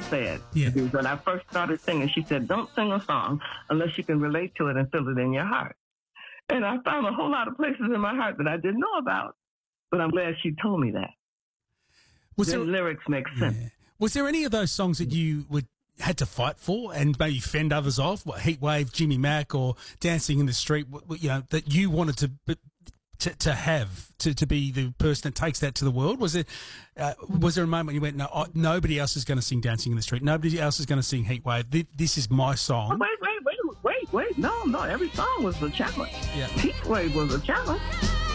said. Yeah. When I first started singing, she said, don't sing a song unless you can relate to it and feel it in your heart. And I found a whole lot of places in my heart that I didn't know about, but I'm glad she told me that. The lyrics make sense. Yeah. Was there any of those songs that you had to fight for and maybe fend others off? What, Heat Wave, Jimmy Mack, or Dancing in the Street? You know, that you wanted to have to be the person that takes that to the world? Was there a moment you went, no, nobody else is going to sing Dancing in the Street, nobody else is going to sing Heat Wave, this is my song? Wait, no, every song was a challenge. Yeah. Heat Wave was a challenge.